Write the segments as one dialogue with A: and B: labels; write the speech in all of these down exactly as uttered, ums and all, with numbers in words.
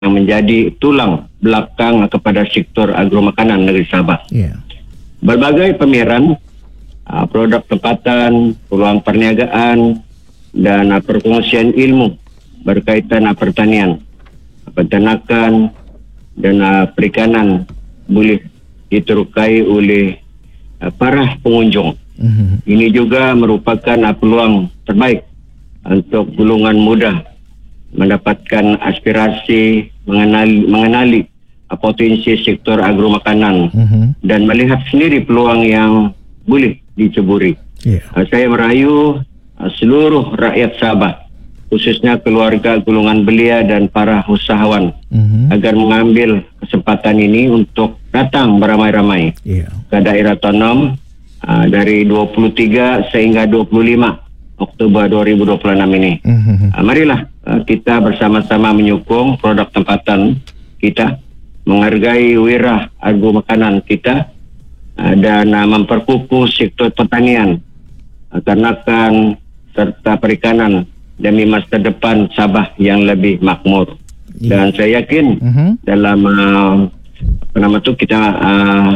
A: yang menjadi tulang belakang kepada sektor agromakanan negeri Sabah.
B: Yeah.
A: Berbagai pameran, uh, produk tempatan, peluang perniagaan dan uh, perkongsian ilmu berkaitan uh, pertanian, peternakan dan uh, perikanan boleh diterokai oleh uh, para pengunjung. Mm-hmm. Ini juga merupakan uh, peluang terbaik untuk golongan muda mendapatkan aspirasi mengenali, mengenali uh, potensi sektor agromakanan mm-hmm. dan melihat sendiri peluang yang boleh diceburi. Yeah. Uh, saya merayu uh, seluruh rakyat Sabah, khususnya keluarga golongan belia dan para usahawan mm-hmm. agar mengambil kesempatan ini untuk datang beramai-ramai yeah. ke daerah Tonom uh, dari dua puluh tiga sehingga dua puluh lima Oktober dua ribu dua puluh enam ini. Mm-hmm. Uh, marilah uh, kita bersama-sama menyokong produk tempatan kita, menghargai wirah agromakanan kita uh, dan uh, memperkukuh sektor pertanian, uh, ternakan serta perikanan demi masa depan Sabah yang lebih makmur. Yeah. Dan saya yakin mm-hmm. dalam uh, apa nama tu kita uh,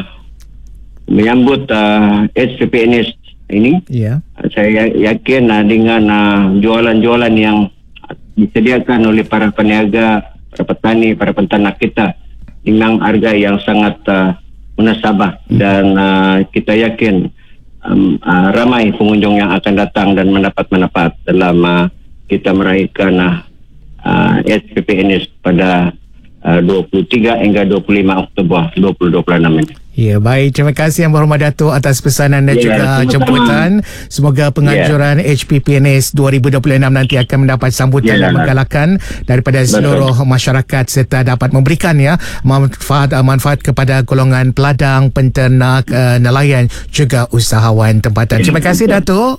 A: menyambut uh, H P P N S ini, yeah. saya yakin uh, dengan uh, jualan-jualan yang disediakan oleh para peniaga, para petani, para peternak kita dengan harga yang sangat uh, munasabah hmm. dan uh, kita yakin um, uh, ramai pengunjung yang akan datang dan mendapat manfaat dalam uh, kita meraihkan uh, uh, H P P N S pada uh, dua puluh tiga hingga dua puluh lima Oktober dua ribu dua puluh enam ini.
B: Ya, baik. Terima kasih Yang Berhormat Dato' atas pesanan dan yeah, juga jemputan. Semoga penganjuran yeah. H P P N S dua ribu dua puluh enam nanti akan mendapat sambutan yeah, dan menggalakkan daripada seluruh betul. masyarakat serta dapat memberikan ya manfaat manfaat kepada golongan peladang, penternak, uh, nelayan juga usahawan tempatan. Terima kasih Dato'.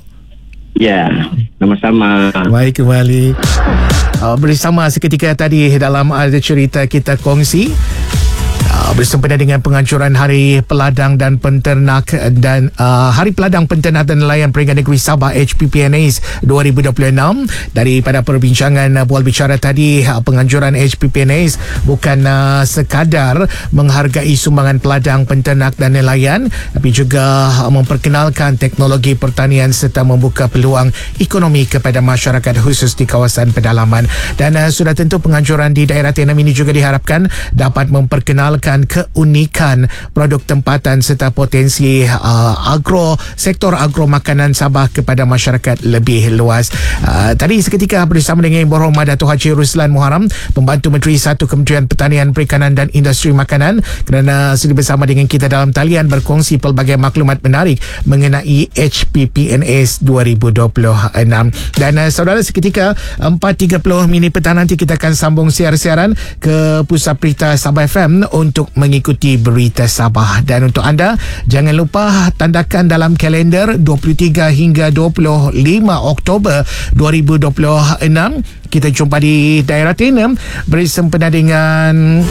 A: Ya, sama-sama.
B: Baik, kembali uh, bersama seketika tadi dalam ada cerita kita kongsi bersempena dengan penganjuran Hari Peladang dan Penternak dan uh, Hari Peladang, Penternak dan Nelayan Peringkat Negeri Sabah H P P N S dua ribu dua puluh enam. Daripada perbincangan uh, bual bicara tadi, uh, penganjuran H P P N S bukan uh, sekadar menghargai sumbangan peladang, penternak dan nelayan, tapi juga uh, memperkenalkan teknologi pertanian serta membuka peluang ekonomi kepada masyarakat khusus di kawasan pedalaman. Dan uh, sudah tentu penganjuran di daerah Tenam ini juga diharapkan dapat memperkenalkan keunikan produk tempatan serta potensi uh, agro sektor agro makanan Sabah kepada masyarakat lebih luas. Uh, tadi seketika bersama dengan Yang Berhormat Dato' Haji Ruslan Muharram, Pembantu Menteri satu Kementerian Pertanian, Perikanan dan Industri Makanan, kerana sudi bersama dengan kita dalam talian berkongsi pelbagai maklumat menarik mengenai H P P N S dua ribu dua puluh enam. Dan uh, saudara, seketika empat tiga puluh minit petang nanti kita akan sambung siar-siaran ke Pusat Berita Sabah F M untuk mengikuti berita Sabah. Dan untuk anda, jangan lupa tandakan dalam kalender dua puluh tiga hingga dua puluh lima Oktober dua ribu dua puluh enam. Kita jumpa di daerah Tenam bersempena dengan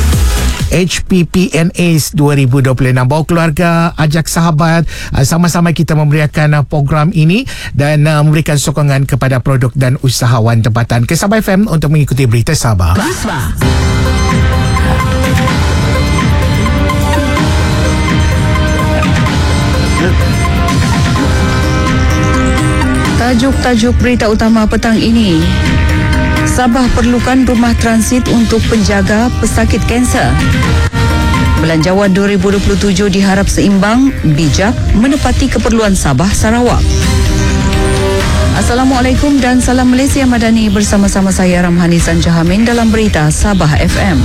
B: H P P N S dua ribu dua puluh enam. Bawa keluarga, ajak sahabat, sama-sama kita memberikan program ini dan memberikan sokongan kepada produk dan usahawan tempatan. Ke Sabah F M untuk mengikuti berita Sabah.
C: Tajuk-tajuk berita utama petang ini. Sabah perlukan rumah transit untuk penjaga pesakit kanser. Belanjawan dua ribu dua puluh tujuh diharap seimbang, bijak, menepati keperluan Sabah Sarawak. Assalamualaikum dan salam Malaysia Madani, bersama-sama saya Ramhani Sanjahamin dalam berita Sabah F M.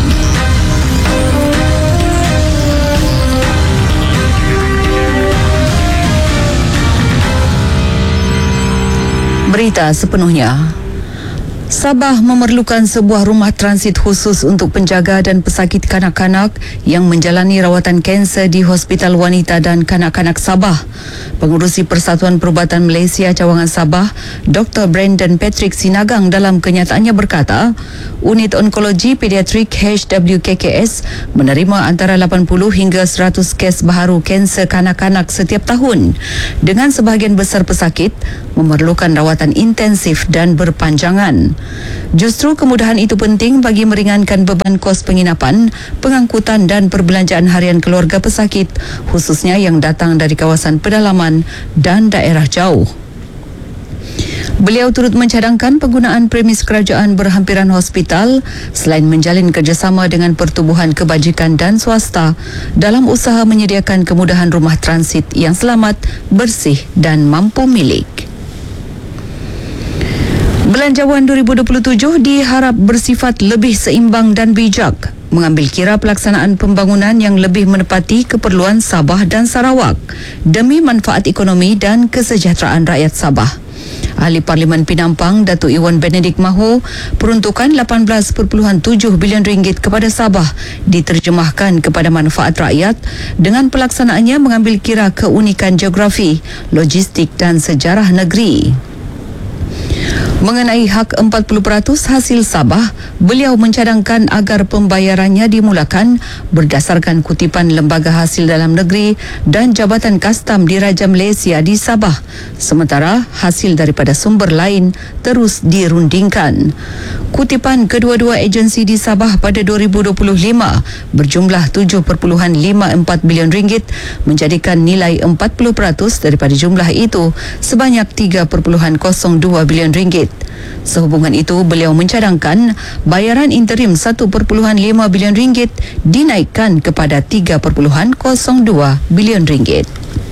C: Berita sepenuhnya. Sabah memerlukan sebuah rumah transit khusus untuk penjaga dan pesakit kanak-kanak yang menjalani rawatan kanser di Hospital Wanita dan Kanak-kanak Sabah. Pengurusi Persatuan Perubatan Malaysia Cawangan Sabah, Doktor Brandon Patrick Sinagang dalam kenyataannya berkata, unit onkologi pediatrik H W K K S menerima antara lapan puluh hingga seratus kes baharu kanser kanak-kanak setiap tahun, dengan sebahagian besar pesakit memerlukan rawatan intensif dan berpanjangan. Justru kemudahan itu penting bagi meringankan beban kos penginapan, pengangkutan dan perbelanjaan harian keluarga pesakit, khususnya yang datang dari kawasan pedalaman dan daerah jauh. Beliau turut mencadangkan penggunaan premis kerajaan berhampiran hospital selain menjalin kerjasama dengan pertubuhan kebajikan dan swasta dalam usaha menyediakan kemudahan rumah transit yang selamat, bersih dan mampu milik. Belanjawan dua ribu dua puluh tujuh diharap bersifat lebih seimbang dan bijak, mengambil kira pelaksanaan pembangunan yang lebih menepati keperluan Sabah dan Sarawak demi manfaat ekonomi dan kesejahteraan rakyat Sabah. Ahli Parlimen Pinampang Datuk Iwan Benedict mahu peruntukan lapan belas perpuluhan tujuh bilion ringgit kepada Sabah diterjemahkan kepada manfaat rakyat dengan pelaksanaannya mengambil kira keunikan geografi, logistik dan sejarah negeri. Mengenai hak empat puluh peratus hasil Sabah, beliau mencadangkan agar pembayarannya dimulakan berdasarkan kutipan Lembaga Hasil Dalam Negeri dan Jabatan Kastam Diraja Malaysia di Sabah, sementara hasil daripada sumber lain terus dirundingkan. Kutipan kedua-dua agensi di Sabah pada dua ribu dua puluh lima berjumlah tujuh perpuluhan lima empat bilion ringgit menjadikan nilai empat puluh peratus daripada jumlah itu sebanyak tiga perpuluhan kosong dua bilion ringgit. Sehubungan itu, beliau mencadangkan bayaran interim satu perpuluhan lima bilion ringgit dinaikkan kepada tiga perpuluhan kosong dua bilion ringgit.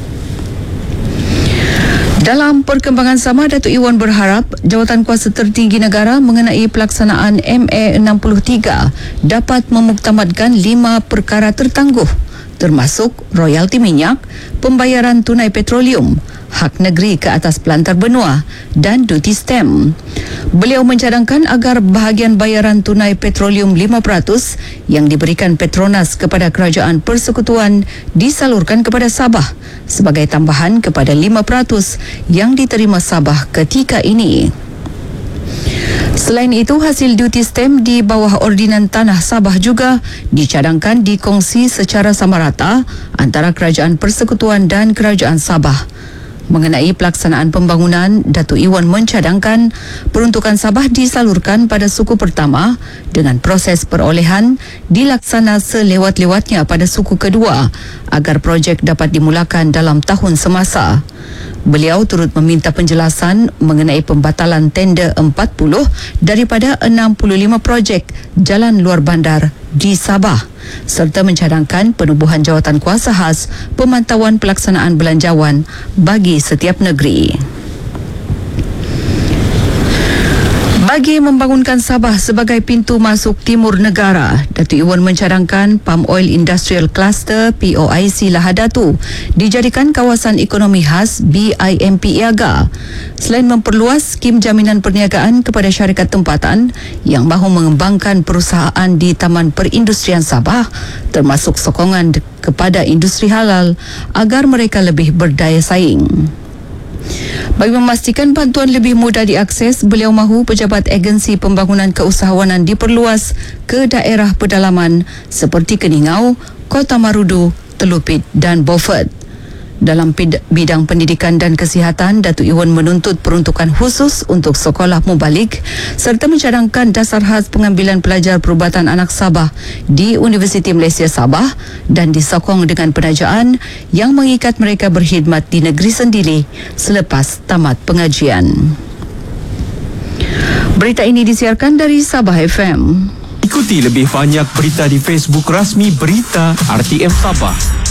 C: Dalam perkembangan sama, Datuk Iwan berharap jawatan kuasa tertinggi negara mengenai pelaksanaan M A enam puluh tiga dapat memuktamadkan lima perkara tertangguh, termasuk royalti minyak, pembayaran tunai petroleum, hak negeri ke atas pelantar benua dan duty stamp. Beliau mencadangkan agar bahagian bayaran tunai petroleum lima peratus yang diberikan Petronas kepada Kerajaan Persekutuan disalurkan kepada Sabah sebagai tambahan kepada lima peratus yang diterima Sabah ketika ini. Selain itu, hasil duty stamp di bawah Ordinan Tanah Sabah juga dicadangkan dikongsi secara sama rata antara Kerajaan Persekutuan dan Kerajaan Sabah. Mengenai pelaksanaan pembangunan, Datuk Iwan mencadangkan peruntukan Sabah disalurkan pada suku pertama dengan proses perolehan dilaksana selewat-lewatnya pada suku kedua agar projek dapat dimulakan dalam tahun semasa. Beliau turut meminta penjelasan mengenai pembatalan tender empat puluh daripada enam puluh lima projek jalan luar bandar di Sabah serta mencadangkan penubuhan jawatan kuasa khas pemantauan pelaksanaan belanjawan bagi setiap negeri. Bagi membangunkan Sabah sebagai pintu masuk timur negara, Datuk Iwan mencadangkan Palm Oil Industrial Cluster P O I C Lahadatu dijadikan kawasan ekonomi khas B I M P I A G A. Selain memperluas skim jaminan perniagaan kepada syarikat tempatan yang mahu mengembangkan perusahaan di Taman Perindustrian Sabah, termasuk sokongan kepada industri halal agar mereka lebih berdaya saing. Bagi memastikan bantuan lebih mudah diakses, beliau mahu pejabat agensi pembangunan keusahawanan diperluas ke daerah pedalaman seperti Keningau, Kota Marudu, Telupit dan Beaufort. Dalam bidang pendidikan dan kesihatan, Datuk Iwan menuntut peruntukan khusus untuk sekolah mubalik serta mencadangkan dasar khas pengambilan pelajar perubatan anak Sabah di Universiti Malaysia Sabah dan disokong dengan penajaan yang mengikat mereka berkhidmat di negeri sendiri selepas tamat pengajian. Berita ini disiarkan dari Sabah F M.
D: Ikuti lebih banyak berita di Facebook rasmi Berita R T M Sabah.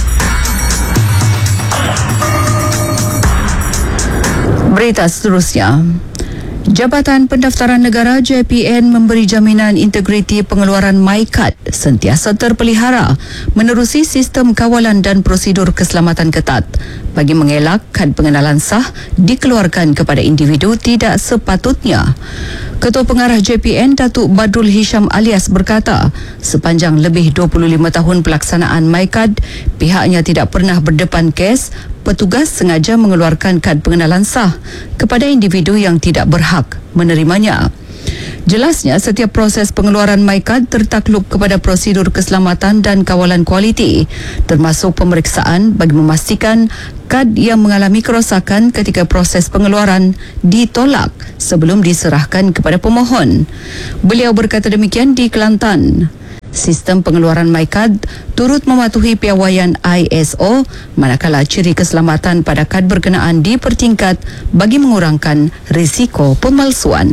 C: Berita seterusnya. Jabatan Pendaftaran Negara J P N memberi jaminan integriti pengeluaran MyKad sentiasa terpelihara menerusi sistem kawalan dan prosedur keselamatan ketat bagi mengelak kad pengenalan sah dikeluarkan kepada individu tidak sepatutnya. Ketua Pengarah J P N Datuk Badrul Hisham Alias berkata, sepanjang lebih dua puluh lima tahun pelaksanaan MyKad, pihaknya tidak pernah berdepan kes petugas sengaja mengeluarkan kad pengenalan sah kepada individu yang tidak berhak menerimanya. Jelasnya, setiap proses pengeluaran MyKad tertakluk kepada prosedur keselamatan dan kawalan kualiti, termasuk pemeriksaan bagi memastikan kad yang mengalami kerosakan ketika proses pengeluaran ditolak sebelum diserahkan kepada pemohon. Beliau berkata demikian di Kelantan. Sistem pengeluaran MyKad turut mematuhi piawaian I S O, manakala ciri keselamatan pada kad berkenaan dipertingkat bagi mengurangkan risiko pemalsuan.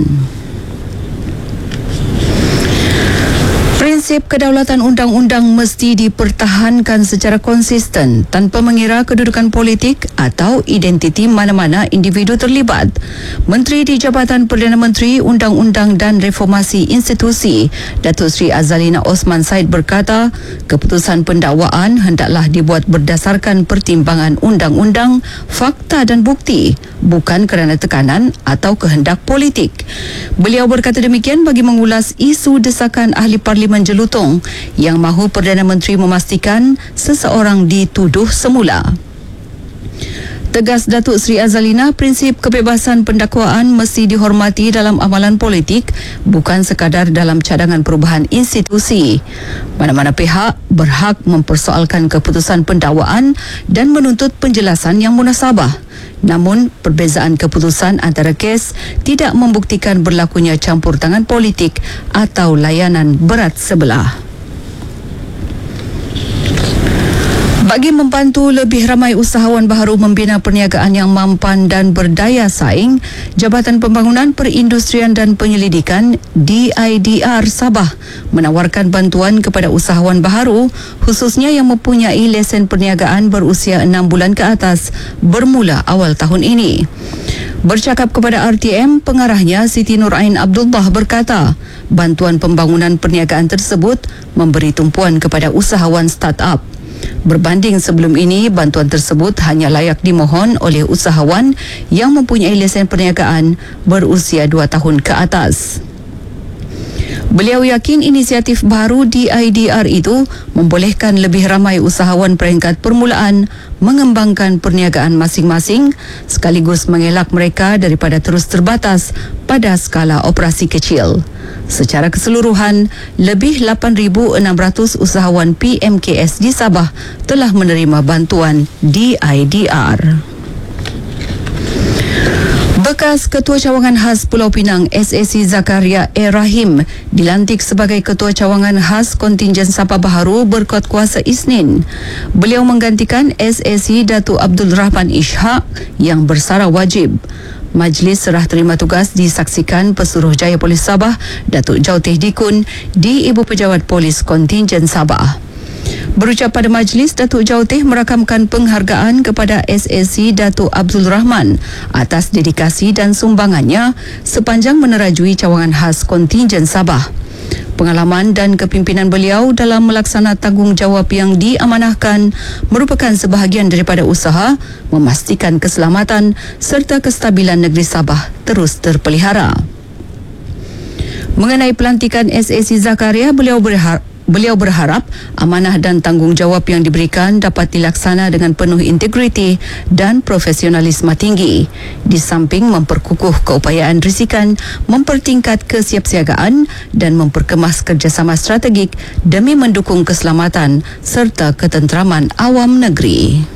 C: Prinsip kedaulatan undang-undang mesti dipertahankan secara konsisten tanpa mengira kedudukan politik atau identiti mana-mana individu terlibat. Menteri di Jabatan Perdana Menteri, Undang-Undang dan Reformasi Institusi, Datuk Seri Azalina Osman Said berkata, keputusan pendakwaan hendaklah dibuat berdasarkan pertimbangan undang-undang, fakta dan bukti, bukan kerana tekanan atau kehendak politik. Beliau berkata demikian bagi mengulas isu desakan ahli Parlimen Jelutong yang mahu Perdana Menteri memastikan seseorang dituduh semula. Tegas Datuk Seri Azalina, prinsip kebebasan pendakwaan mesti dihormati dalam amalan politik, bukan sekadar dalam cadangan perubahan institusi. Mana-mana pihak berhak mempersoalkan keputusan pendakwaan dan menuntut penjelasan yang munasabah. Namun, perbezaan keputusan antara kes tidak membuktikan berlakunya campur tangan politik atau layanan berat sebelah. Bagi membantu lebih ramai usahawan baharu membina perniagaan yang mampan dan berdaya saing, Jabatan Pembangunan Perindustrian dan Penyelidikan D I D R Sabah menawarkan bantuan kepada usahawan baharu, khususnya yang mempunyai lesen perniagaan berusia enam bulan ke atas bermula awal tahun ini. Bercakap kepada R T M, pengarahnya Siti Nurain Abdullah berkata, bantuan pembangunan perniagaan tersebut memberi tumpuan kepada usahawan startup. Berbanding sebelum ini, bantuan tersebut hanya layak dimohon oleh usahawan yang mempunyai lesen perniagaan berusia dua tahun ke atas. Beliau yakin inisiatif baru D I D R itu membolehkan lebih ramai usahawan peringkat permulaan mengembangkan perniagaan masing-masing sekaligus mengelak mereka daripada terus terbatas pada skala operasi kecil. Secara keseluruhan, lebih lapan ribu enam ratus usahawan P M K S di Sabah telah menerima bantuan D I D R. Bekas Ketua Cawangan Khas Pulau Pinang S A C Zakaria A. Rahim dilantik sebagai Ketua Cawangan Khas Kontingen Sabah Baharu berkuat kuasa Isnin. Beliau menggantikan S A C Datuk Abdul Rahman Ishak yang bersara wajib. Majlis serah terima tugas disaksikan Pesuruh Jaya Polis Sabah Datuk Jauteh Dikun di Ibu Pejabat Polis Kontingen Sabah. Berucap pada majlis, Datuk Jauteh merakamkan penghargaan kepada S A C Datuk Abdul Rahman atas dedikasi dan sumbangannya sepanjang menerajui cawangan khas Kontingen Sabah. Pengalaman dan kepimpinan beliau dalam melaksana tanggungjawab yang diamanahkan merupakan sebahagian daripada usaha memastikan keselamatan serta kestabilan negeri Sabah terus terpelihara. Mengenai pelantikan S A C Zakaria, beliau berharap Beliau berharap amanah dan tanggungjawab yang diberikan dapat dilaksana dengan penuh integriti dan profesionalisme tinggi. Di samping memperkukuh keupayaan risikan, mempertingkat kesiapsiagaan dan memperkemas kerjasama strategik demi mendukung keselamatan serta ketenteraman awam negeri.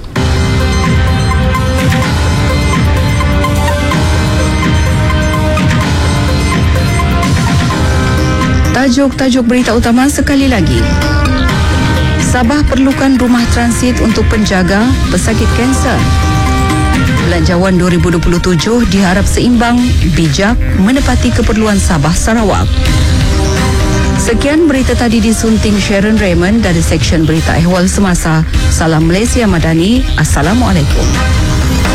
C: Tajuk-tajuk berita utama sekali lagi. Sabah perlukan rumah transit untuk penjaga pesakit kanser. Belanjawan dua ribu dua puluh tujuh diharap seimbang, bijak, menepati keperluan Sabah Sarawak. Sekian berita tadi disunting Sharon Raymond dari Seksyen Berita Ehwal Semasa. Salam Malaysia Madani. Assalamualaikum.